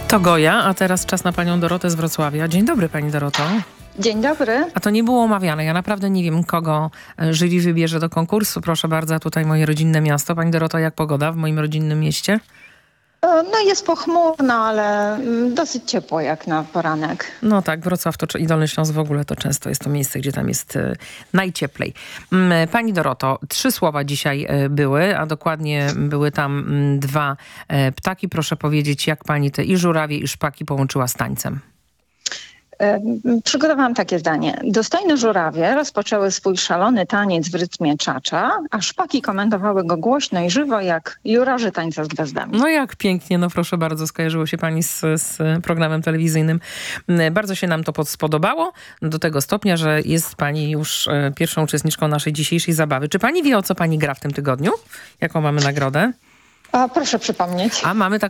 To Goja, a teraz czas na panią Dorotę z Wrocławia. Dzień dobry, pani Doroto. Dzień dobry. A to nie było omawiane. Ja naprawdę nie wiem, kogo jury wybierze do konkursu. Proszę bardzo, a tutaj moje rodzinne miasto. Pani Doroto, jak pogoda w moim rodzinnym mieście? No jest pochmurno, ale dosyć ciepło jak na poranek. No tak, Wrocław i Dolny Śląsk w ogóle to często jest to miejsce, gdzie tam jest najcieplej. Pani Doroto, 3 słowa dzisiaj były, a dokładnie były tam 2 ptaki. Proszę powiedzieć, jak pani te i żurawie, i szpaki połączyła z tańcem? Przygotowałam takie zdanie. Dostojne żurawie rozpoczęły swój szalony taniec w rytmie czacza, a szpaki komentowały go głośno i żywo jak jurorze tańca z gwiazdami. No jak pięknie, no proszę bardzo, skojarzyło się pani z programem telewizyjnym. Bardzo się nam to spodobało, do tego stopnia, że jest pani już pierwszą uczestniczką naszej dzisiejszej zabawy. Czy pani wie, o co pani gra w tym tygodniu? Jaką mamy nagrodę? A proszę przypomnieć. A mamy